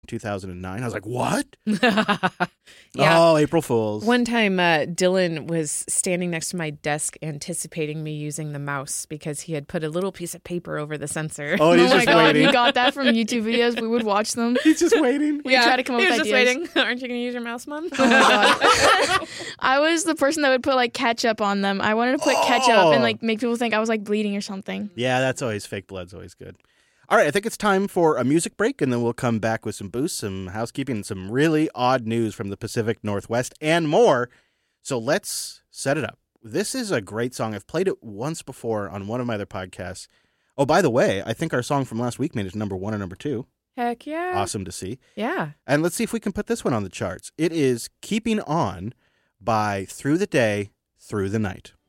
2009. I was like, what? Yeah. Oh, April Fools. One time, Dylan was standing next to my desk anticipating me using the mouse because he had put a little piece of paper over the sensor. Oh, he's Oh my just God, waiting. he got that from YouTube videos. We would watch them. He's just waiting. We try to come up he with was just ideas. waiting. Aren't you going to use your mouse, Mom? Oh my God. I was the person that would put like ketchup on them. I wanted to put ketchup and like make people think I was like bleeding or something. Yeah, that's always fake blood's always good. All right, I think it's time for a music break, and then we'll come back with some boosts, some housekeeping, and some really odd news from the Pacific Northwest and more. So let's set it up. This is a great song. I've played it once before on one of my other podcasts. Oh, by the way, I think our song from last week made it number 1 or number 2. Heck yeah. Awesome to see. Yeah. And let's see if we can put this one on the charts. It is Keeping On by Through the Day, Through the Night.